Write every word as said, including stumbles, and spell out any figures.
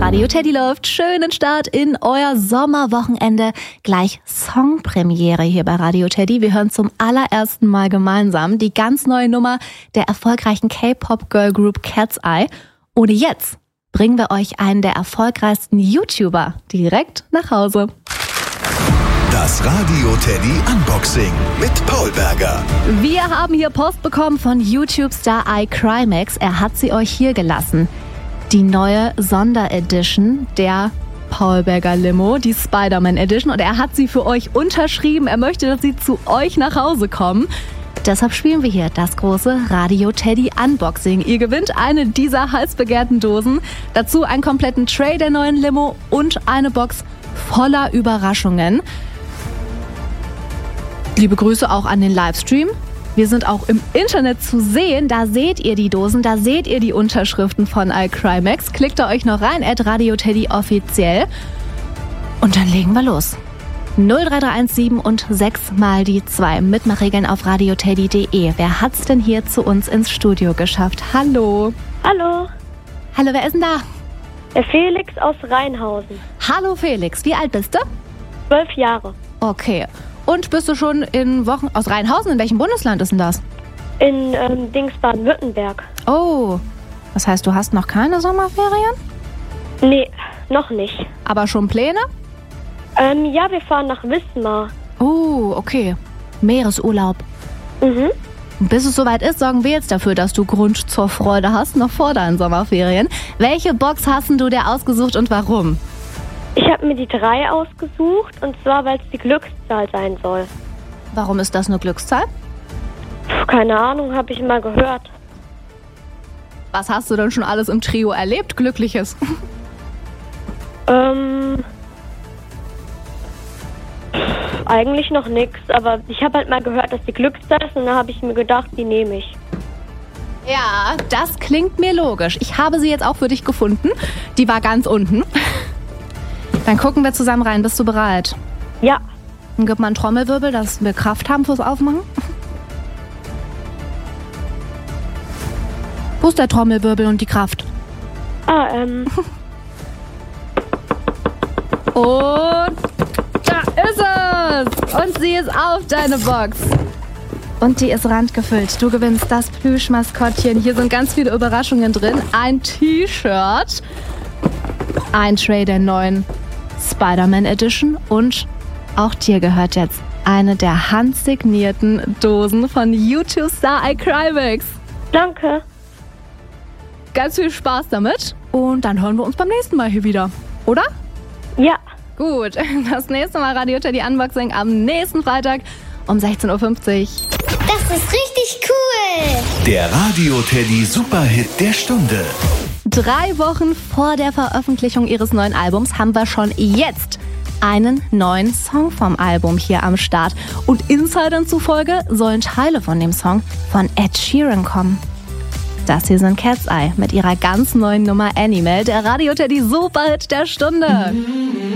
Radio Teddy läuft. Schönen Start in euer Sommerwochenende. Gleich Songpremiere hier bei Radio Teddy. Wir hören zum allerersten Mal gemeinsam die ganz neue Nummer der erfolgreichen K-Pop-Girl-Group Cat's Eye. Und jetzt bringen wir euch einen der erfolgreichsten YouTuber direkt nach Hause. Das Radio Teddy Unboxing mit Paul Berger. Wir haben hier Post bekommen von YouTube-Star iCrimex. Er hat sie euch hier gelassen. Die neue Sonderedition der Paul Berger Limo, die Spider-Man Edition. Und er hat sie für euch unterschrieben. Er möchte, dass sie zu euch nach Hause kommen. Deshalb spielen wir hier das große Radio Teddy Unboxing. Ihr gewinnt eine dieser heiß begehrten Dosen. Dazu einen kompletten Tray der neuen Limo und eine Box voller Überraschungen. Liebe Grüße auch an den Livestream. Wir sind auch im Internet zu sehen. Da seht ihr die Dosen, da seht ihr die Unterschriften von iCrimex. Klickt da euch noch rein, at Radio Teddy offiziell. Und dann legen wir los. null drei drei eins sieben und sechs mal die zwei. Mitmachregeln auf radioteddy punkt de. Wer hat's denn hier zu uns ins Studio geschafft? Hallo. Hallo. Hallo, wer ist denn da? Der Felix aus Rheinhausen. Hallo Felix, wie alt bist du? Zwölf Jahre. Okay. Und bist du schon in Wochen aus Rheinhausen? In welchem Bundesland ist denn das? In ähm, Dings Baden-Württemberg. Oh, das heißt, du hast noch keine Sommerferien? Nee, noch nicht. Aber schon Pläne? Ähm, ja, wir fahren nach Wismar. Oh, okay. Meeresurlaub. Mhm. Und bis es soweit ist, sorgen wir jetzt dafür, dass du Grund zur Freude hast, noch vor deinen Sommerferien. Welche Box hast du dir ausgesucht und warum? Ich habe mir die drei ausgesucht, und zwar, weil es die Glückszahl sein soll. Warum ist das eine Glückszahl? Puh, keine Ahnung, habe ich mal gehört. Was hast du denn schon alles im Trio erlebt, Glückliches? Ähm, pff, eigentlich noch nichts, aber ich habe halt mal gehört, dass die Glückszahl ist, und dann habe ich mir gedacht, die nehme ich. Ja, das klingt mir logisch. Ich habe sie jetzt auch für dich gefunden. Die war ganz unten. Dann gucken wir zusammen rein. Bist du bereit? Ja. Dann gib mal einen Trommelwirbel, dass wir Kraft haben fürs Aufmachen. Wo ist der Trommelwirbel und die Kraft? Ah, ähm. Und da ist es! Und sie ist auf deine Box. Und die ist randgefüllt. Du gewinnst das Plüschmaskottchen. Hier sind ganz viele Überraschungen drin. Ein T-Shirt, ein Tray der neuen Spider-Man Edition und auch dir gehört jetzt eine der handsignierten Dosen von YouTube-Star iCrimex. Danke. Ganz viel Spaß damit und dann hören wir uns beim nächsten Mal hier wieder, oder? Ja. Gut, das nächste Mal Radio Teddy Unboxing am nächsten Freitag um sechzehn Uhr fünfzig. Das ist richtig cool. Der Radio Teddy Superhit der Stunde. Drei Wochen vor der Veröffentlichung ihres neuen Albums haben wir schon jetzt einen neuen Song vom Album hier am Start. Und Insidern zufolge sollen Teile von dem Song von Ed Sheeran kommen. Das hier sind Cat's Eye mit ihrer ganz neuen Nummer Animal, der Radio Teddy Superhit der Stunde.